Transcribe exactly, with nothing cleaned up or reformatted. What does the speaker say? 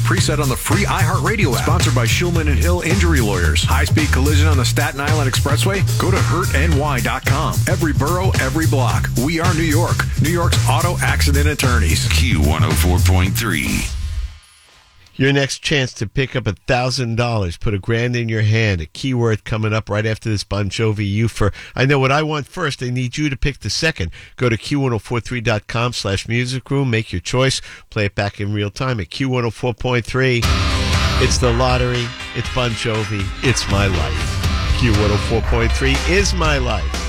preset on the free iHeartRadio app. Sponsored by Shulman and Hill Injury Lawyers. High-speed collision on the Staten Island Expressway? Go to hurt N Y dot com. Every borough, every block. We are New York. New York's auto accident attorneys. Q one oh four point three. Your next chance to pick up a thousand dollars. Put a grand in your hand. A keyword coming up right after this Bon Jovi You for I Know What I Want First. I need you to pick the second. Go to Q ten forty-three dot com slash music room. Make your choice. Play it back in real time at Q one oh four point three. It's the lottery. It's Bon Jovi. It's my life. Q one oh four point three is my life.